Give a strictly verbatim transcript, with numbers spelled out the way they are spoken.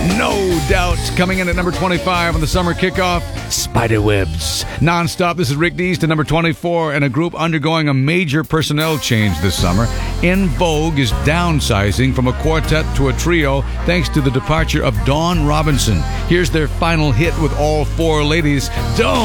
No Doubt. Coming in at number twenty-five on the summer kickoff, Spiderwebs. Non-stop, this is Rick Dees to number twenty-four, and a group undergoing a major personnel change this summer. En Vogue is downsizing from a quartet to a trio thanks to the departure of Dawn Robinson. Here's their final hit with all four ladies, Don't